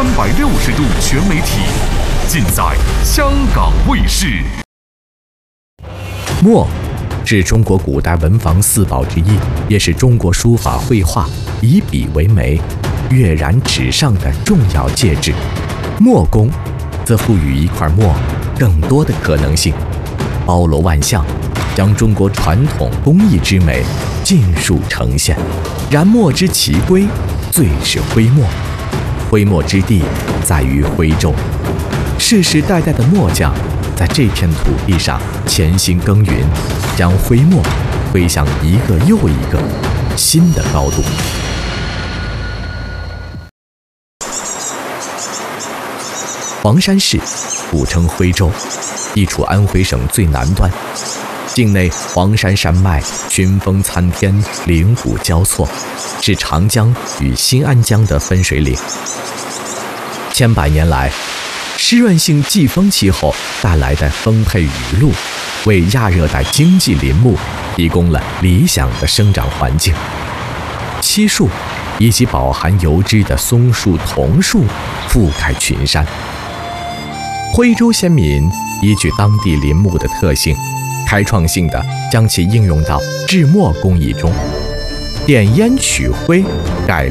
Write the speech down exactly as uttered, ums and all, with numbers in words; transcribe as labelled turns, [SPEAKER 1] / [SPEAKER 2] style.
[SPEAKER 1] 三百六十度全媒体，尽在香港卫视。
[SPEAKER 2] 墨是中国古代文房四宝之一，也是中国书法绘画以笔为媒、跃然纸上的重要介质。墨工则赋予一块墨更多的可能性，包罗万象，将中国传统工艺之美尽数呈现。然墨之奇归，最是徽墨。徽墨之地在于徽州，世世代代的墨匠在这片土地上潜心耕耘，将徽墨推向一个又一个新的高度。黄山市古称徽州，地处安徽省最南端，境内黄山山脉群峰参天，岭谷交错，是长江与新安江的分水岭。千百年来，湿润性季风气候带来的丰沛雨露，为亚热带经济林木提供了理想的生长环境。漆树以及饱含油脂的松树、桐树覆盖群山。徽州先民依据当地林木的特性，开创性地将其应用到制墨工艺中，点烟取徽